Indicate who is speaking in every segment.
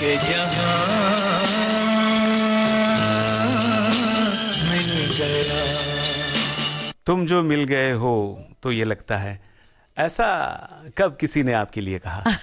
Speaker 1: के जहां मिल गया।
Speaker 2: तुम जो मिल गए हो तो ये लगता है, ऐसा कब किसी ने आपके लिए कहा?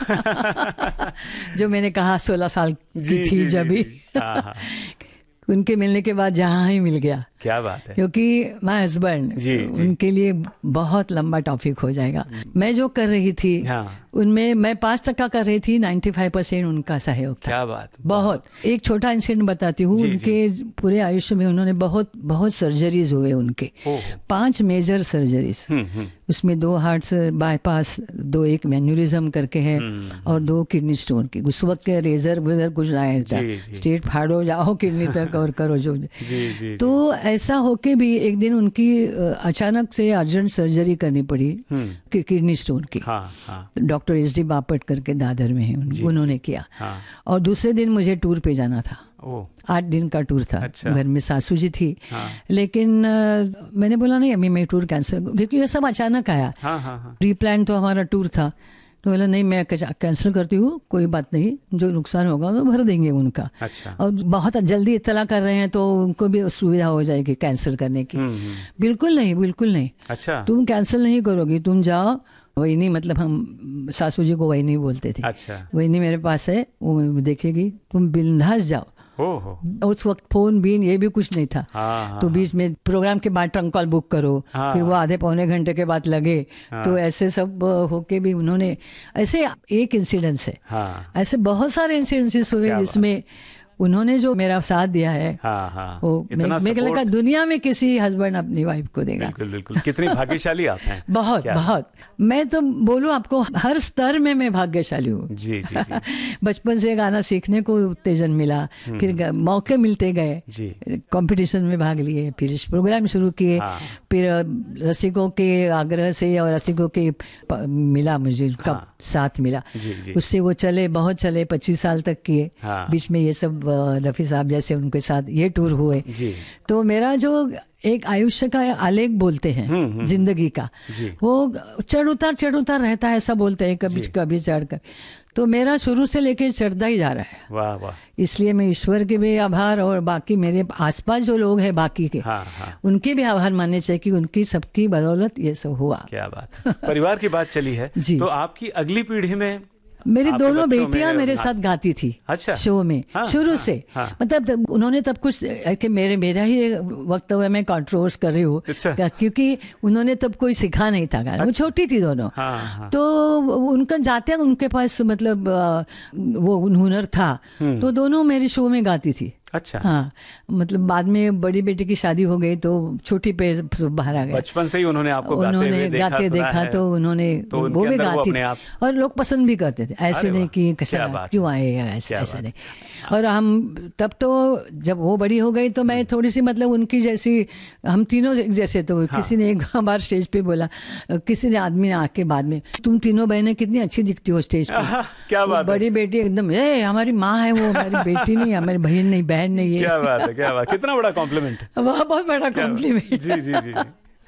Speaker 3: जो मैंने कहा 16 साल की थी जब ही,
Speaker 2: हाँ।
Speaker 3: उनके मिलने के बाद जहाँ ही मिल गया।
Speaker 2: क्या बात है।
Speaker 3: क्योंकि माय हस्बैंड, उनके लिए बहुत लंबा टॉपिक हो जाएगा। मैं जो कर रही थी उनमें मैं 5% कर रही थी, 95% उनका सहयोग था।
Speaker 2: क्या बात।
Speaker 3: बहुत। एक छोटा इंसिडेंट बताती हूँ। उनके पूरे आयुष्य में उन्होंने बहुत बहुत सर्जरीज हुए उनके, 5 मेजर सर्जरीज। उसमें 2 हार्ट बाईपास, 2 एक मैन्यूरिज्म करके है और 2 किडनी स्टोन की। उस वक्त के रेजर वेजर कुछ नहीं था, स्टेट फाड़ो जाओ किडनी तक और करो जो। तो ऐसा होके भी एक दिन उनकी अचानक से अर्जेंट सर्जरी करनी पड़ी किडनी स्टोन की। डॉक्टर SD बापट करके दादर में है, उन्होंने किया। और दूसरे दिन मुझे टूर पे जाना था। 8 दिन का टूर था। घर में सासू जी थी। लेकिन मैंने बोला नहीं, अभी मैं टूर कैंसिल, क्योंकि ये सब अचानक आया। प्री-प्लान तो हमारा टूर था। तो बोला नहीं, मैं कैंसिल करती हूँ, कोई बात नहीं, जो नुकसान होगा वो भर देंगे उनका। और बहुत जल्दी इत्तला कर रहे हैं तो उनको भी सुविधा हो जाएगी कैंसिल करने की। बिल्कुल नहीं, बिल्कुल नहीं।
Speaker 2: अच्छा।
Speaker 3: तुम कैंसिल नहीं करोगी, तुम जाओ। वही नहीं, मतलब हम सासू जी को वही नहीं बोलते थे।
Speaker 2: अच्छा।
Speaker 3: वही नहीं मेरे पास है, वो देखेगी, तुम बिंदास जाओ। उस वक्त फोन भी ये भी कुछ नहीं था। तो बीच में प्रोग्राम के बाद ट्रंक कॉल बुक करो, फिर वो आधे पौने घंटे के बाद लगे। तो ऐसे सब होके भी उन्होंने, ऐसे एक इंसिडेंस है, ऐसे बहुत सारे इंसिडेंसेस हुए जिसमें उन्होंने जो मेरा साथ दिया है। वो मैं लगा दुनिया में किसी हस्बैंड अपनी वाइफ को देगा।
Speaker 2: बिल्कुल बिल्कुल। कितनी भाग्यशाली आप हैं।
Speaker 3: बहुत बहुत। मैं तो बोलूं आपको, हर स्तर में मैं भाग्यशाली हूँ।
Speaker 2: जी जी जी।
Speaker 3: बचपन से गाना सीखने को उत्तेजन मिला, फिर मौके मिलते गए, कंपटीशन में भाग लिए, फिर इस प्रोग्राम शुरू किए, फिर रसिकों के आग्रह से और रसिकों के मिला, मुझे कब साथ मिला, उससे वो चले, बहुत चले, 25 साल तक किए। बीच में ये सब रफी साहब जैसे उनके साथ ये टूर हुए। तो मेरा जो एक आयुष्य का आलेख बोलते हैं जिंदगी का, वो चढ़ उतार रहता है, ऐसा बोलते हैं, कभी कभी चढ़कर। तो मेरा शुरू से लेके चढ़ता ही जा रहा है।
Speaker 2: वाह वाह।
Speaker 3: इसलिए मैं ईश्वर के भी आभार, और बाकी मेरे आसपास जो लोग हैं बाकी के, उनके भी आभार मानने चाहिए कि उनकी सबकी बदौलत ये सब हुआ।
Speaker 2: क्या बात। परिवार की बात चली है तो आपकी अगली पीढ़ी में
Speaker 3: मेरी दोनों बेटियां मेरे साथ गाती थी।
Speaker 2: अच्छा।
Speaker 3: शो में शुरू से। मतलब उन्होंने तब कुछ कि मेरा ही वक्त हुआ, मैं कंट्रोवर्स कर रही हूँ। अच्छा। क्योंकि उन्होंने तब कोई सिखा नहीं था गाना, वो छोटी थी दोनों। तो उनका जाते उनके पास मतलब वो हुनर था, तो दोनों मेरे शो में गाती थी।
Speaker 2: अच्छा।
Speaker 3: हाँ, मतलब बाद में बड़ी बेटी की शादी हो गई तो छोटी पे बाहर आ गए।
Speaker 2: बचपन से ही उन्होंने आपको
Speaker 3: गाते देखा तो उन्होंने वो भी गाती थी, और लोग पसंद भी करते थे। ऐसे नहीं कि क्यों आए, ऐसे नहीं। और हम तब तो जब वो बड़ी हो गई तो मैं थोड़ी सी मतलब उनकी जैसी, हम तीनों जैसे। तो किसी ने एक बार स्टेज पे बोला, किसी ने आदमी ने आके बाद में, तुम तीनों बहनें कितनी अच्छी दिखती हो स्टेज पे।
Speaker 2: क्या बात।
Speaker 3: बड़ी बेटी एकदम, हमारी माँ है वो, हमारी बेटी नहीं, हमारी बहन नहीं, बहन नहीं है।
Speaker 2: क्या बात है, क्या बात। कितना बड़ा कॉम्प्लीमेंट।
Speaker 3: बहुत बड़ा कॉम्प्लीमेंट।
Speaker 2: जी जी जी।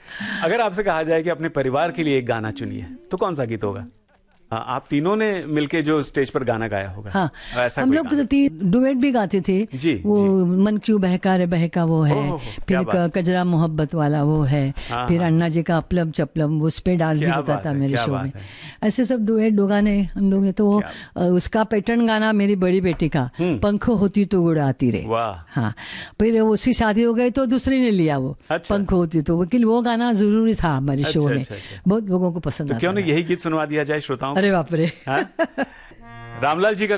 Speaker 2: अगर आपसे कहा जाए कि अपने परिवार के लिए एक गाना चुनिए तो कौन सा गीत होगा? आप तीनों ने मिलके जो स्टेज पर गाना गाया होगा।
Speaker 3: हाँ, हम लोग डुएट भी गाते थे। वो मन क्यों बहका रे बहका वो है, फिर कजरा मोहब्बत वाला वो है, फिर अन्ना जी का अपलम चपलम, उस पे डांस भी होता था मेरे शो में। ऐसे सब डुएट दो गाने हम लोग। तो उसका पैटर्न गाना मेरी बड़ी बेटी का, पंखो होती तो उड़ाती रे। हाँ, फिर उसकी शादी हो गई तो दूसरी ने लिया वो, पंखो होती तो। वो गाना जरूरी था हमारे शो में, बहुत लोगों को पसंद आता।
Speaker 2: क्यों नहीं यही गीत सुनवा दिया जाए श्रोताओं?
Speaker 3: अरे बाप रे।
Speaker 2: रामलाल जी का